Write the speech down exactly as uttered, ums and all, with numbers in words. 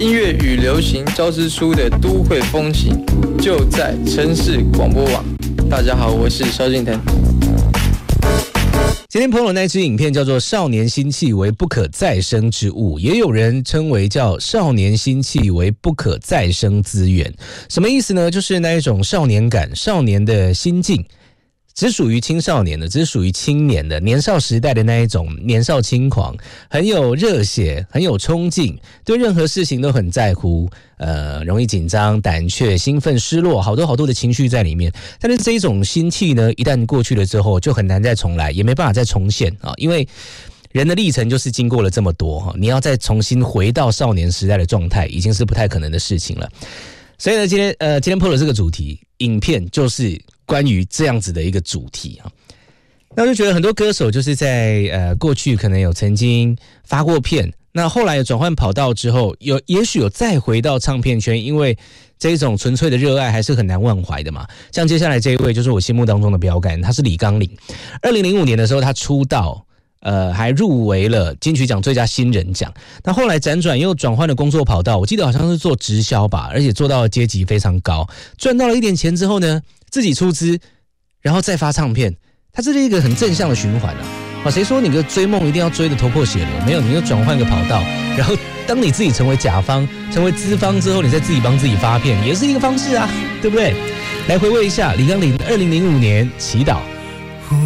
音乐与流行交织出的都会风情，就在城市广播网。大家好，我是萧敬腾。 今天朋友那支影片叫做《少年新气为不可再生之物》，也有人称为叫少年新气为不可再生资源。什么意思呢？就是那一种少年感、少年的心境，只属于青少年的，只属于青年的，年少时代的那一种年少轻狂，很有热血，很有冲劲，对任何事情都很在乎，呃，容易紧张、胆怯、兴奋、失落，好多好多的情绪在里面。但是这一种心气呢，一旦过去了之后，就很难再重来，也没办法再重现啊，因为人的历程就是经过了这么多哈，你要再重新回到少年时代的状态，已经是不太可能的事情了。所以呢，今天呃，今天 po 了这个主题，影片就是关于这样子的一个主题啊。那我就觉得很多歌手就是在呃过去可能有曾经发过片，那后来有转换跑道之后，有也许有再回到唱片圈，因为这一种纯粹的热爱还是很难忘怀的嘛。像接下来这一位就是我心目当中的标杆，他是李刚麟。二零零五年的时候他出道。呃，还入围了金曲奖最佳新人奖。那后来辗转又转换了工作跑道，我记得好像是做直销吧，而且做到的阶级非常高。赚到了一点钱之后呢，自己出资，然后再发唱片，它这是一个很正向的循环啊！啊，谁说你个追梦一定要追得头破血流？没有，你就转换个跑道，然后当你自己成为甲方、成为资方之后，你再自己帮自己发片，也是一个方式啊，对不对？来回味一下李刚麟二零零五年《祈祷》。